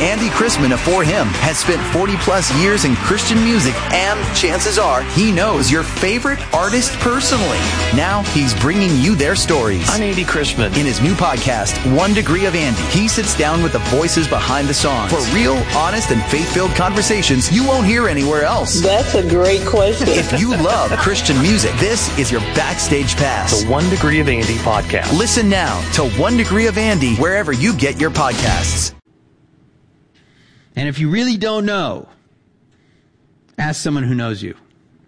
Andy Chrisman of For Him has spent 40-plus years in Christian music, and chances are he knows your favorite artist personally. Now he's bringing you their stories. I'm Andy Chrisman. In his new podcast, 1 Degree of Andy, he sits down with the voices behind the songs for real, honest, and faith-filled conversations you won't hear anywhere else. That's a great question. If you love Christian music, this is your backstage pass. The 1 Degree of Andy podcast. Listen now to 1 Degree of Andy wherever you get your podcasts. And if you really don't know, ask someone who knows you.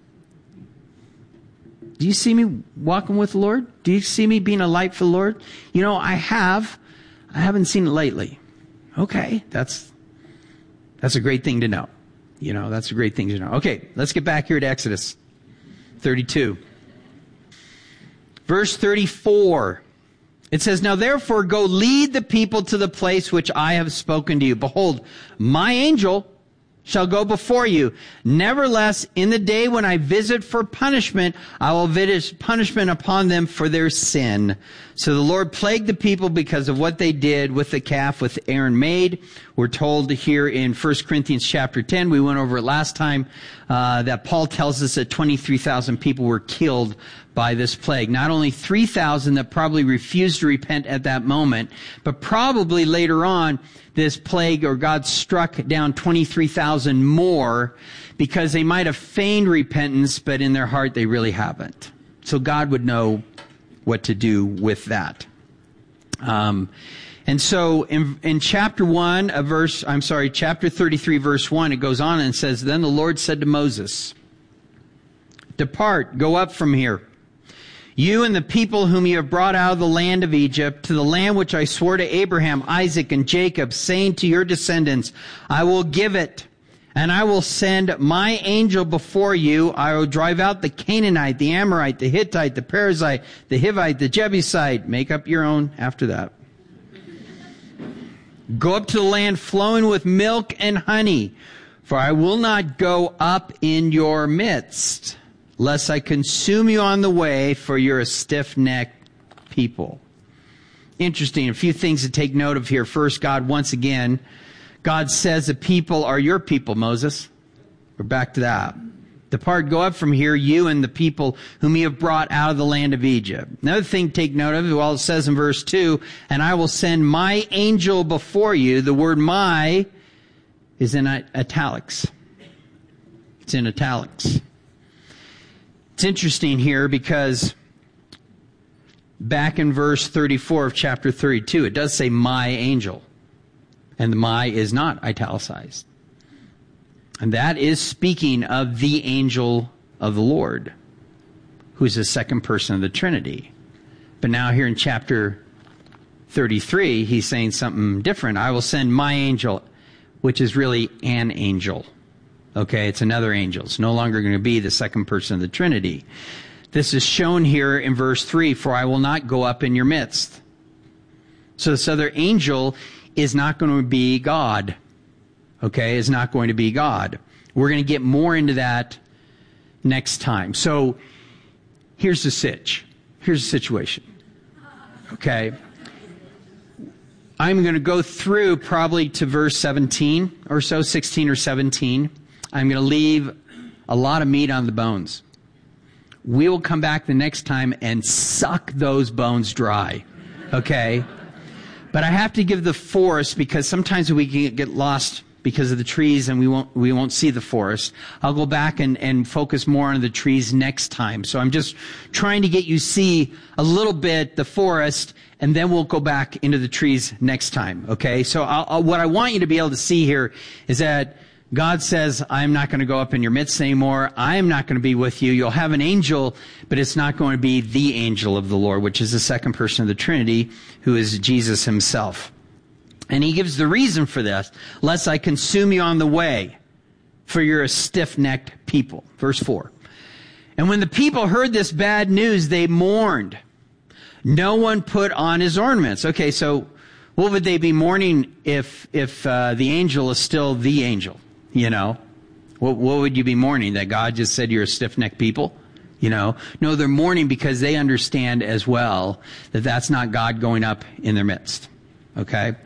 Do you see me walking with the Lord? Do you see me being a light for the Lord? You know, I haven't seen it lately. Okay, that's a great thing to know. You know, that's a great thing to know. Okay, let's get back here to Exodus 32. Verse 34. It says, "Now therefore go lead the people to the place which I have spoken to you. Behold, my angel shall go before you. Nevertheless, in the day when I visit for punishment, I will visit punishment upon them for their sin." So the Lord plagued the people because of what they did with the calf with Aaron made. We're told here in 1 Corinthians chapter 10, we went over it last time, that Paul tells us that 23,000 people were killed by this plague. Not only 3,000 that probably refused to repent at that moment, but probably later on, this plague or God struck down 23,000 more because they might have feigned repentance, but in their heart they really haven't. So God would know what to do with that. And so in chapter 33 verse 1, it goes on and says, "Then the Lord said to Moses, 'Depart, go up from here, you and the people whom you have brought out of the land of Egypt, to the land which I swore to Abraham, Isaac, and Jacob, saying to your descendants, I will give it, and I will send my angel before you. I will drive out the Canaanite, the Amorite, the Hittite, the Perizzite, the Hivite, the Jebusite.'" Make up your own after that. "Go up to the land flowing with milk and honey, for I will not go up in your midst, lest I consume you on the way, for you're a stiff-necked people." Interesting, a few things to take note of here. First, God says the people are your people, Moses. We're back to that. "Depart, go up from here, you and the people whom you have brought out of the land of Egypt." Another thing to take note of, well, it says in verse 2, "And I will send my angel before you." The word "my" is in italics. It's in italics. It's interesting here because back in verse 34 of chapter 32, it does say "my angel." And the "my" is not italicized. And that is speaking of the angel of the Lord, who's the second person of the Trinity. But now here in chapter 33, he's saying something different. "I will send my angel," which is really an angel. Okay, it's another angel. It's no longer going to be the second person of the Trinity. This is shown here in verse 3, "For I will not go up in your midst." So this other angel is not going to be God. Okay, is not going to be God. We're going to get more into that next time. So here's the situation. Okay. I'm going to go through probably to verse 17 or so, 16 or 17. I'm going to leave a lot of meat on the bones. We will come back the next time and suck those bones dry. Okay? But I have to give the forest because sometimes we can get lost because of the trees and we won't see the forest. I'll go back and focus more on the trees next time. So I'm just trying to get you see a little bit the forest, and then we'll go back into the trees next time. Okay? So what I want you to be able to see here is that God says, I'm not going to go up in your midst anymore. I am not going to be with you. You'll have an angel, but it's not going to be the angel of the Lord, which is the second person of the Trinity, who is Jesus himself. And he gives the reason for this, "Lest I consume you on the way, for you're a stiff-necked people." Verse 4. "And when the people heard this bad news, they mourned. No one put on his ornaments." Okay, so what would they be mourning if the angel is still the angel? You know, what would you be mourning? That God just said you're a stiff-necked people? You know, no, they're mourning because they understand as well that that's not God going up in their midst. Okay?